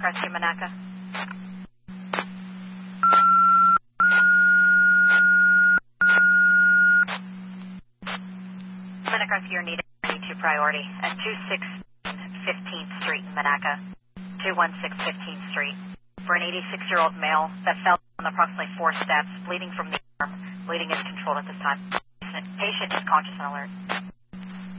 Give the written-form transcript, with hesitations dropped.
Rescue Monaca. Medic Rescue needed 92 priority at 216 15th Street in Monaca. 216 15th Street. For an 86-year-old male that fell on approximately 4 steps, bleeding from the arm. Bleeding is controlled at this time. Patient is conscious and alert.